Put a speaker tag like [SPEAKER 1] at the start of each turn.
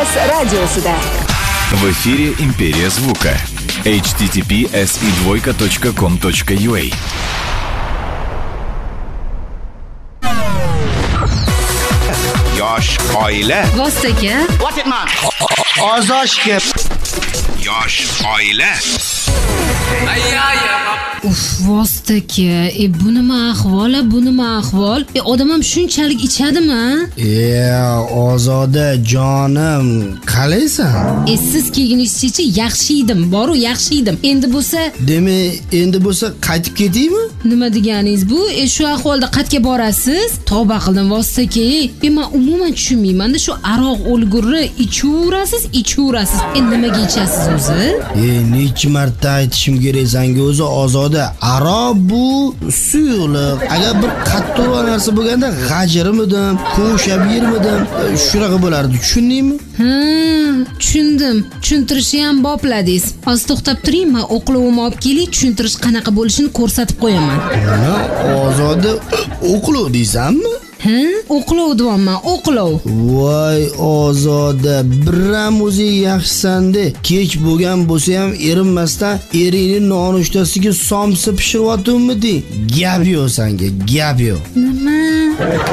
[SPEAKER 1] Yo'lbars radiosida.
[SPEAKER 2] В эфире Империя звука. https://com.ua. Yosh oila.
[SPEAKER 3] Vostoka.
[SPEAKER 4] Ozoshga.
[SPEAKER 2] Yosh oila.
[SPEAKER 3] Vostoka. Bu nima ahvol? Odam ham shunchalik ichadimi?
[SPEAKER 4] Ozoda jonim, qalaysan?
[SPEAKER 3] Siz kelganingizcha yaxshi edim, yaxshi edim. Endi bo'lsa
[SPEAKER 4] qaytib ketaymi?
[SPEAKER 3] Nima deganingiz bu? Shu ahvolda qayerga borasiz? Tavba qildim Vostoka. Men umuman tushunmayman-da, shu aroq o'lgurni ichaverasiz. Nimaga ichasiz o'zi?
[SPEAKER 4] Necha marta aytishim kerak senga o'zi Ozoda, aroq bu suyuqlik. Agar bir qattiqroq narsa bo'lganda g'ajirmidim, qo'shab yermidim, shunaqa bo'lardi, tushundingmi?
[SPEAKER 3] Tushundim. Tushuntirishni ham bopladingiz. Hozir to'xtab turing, men o'qlovimni olib kelay, tushuntirish qanaqa bo'lishini ko'rsatib qo'yaman.
[SPEAKER 4] Ozoda, o'qlov deysanmi?
[SPEAKER 3] O'qlov deyapman, o'qlov.
[SPEAKER 4] Voy Ozoda, biram o'zing yaxshisan-da. Kech bo'lgan bo'lsa ham erinmasdan eringni nonushtasiga somsa pishiryaptimi deng. Gap yo'q senga, gap yo'q.
[SPEAKER 3] Nima?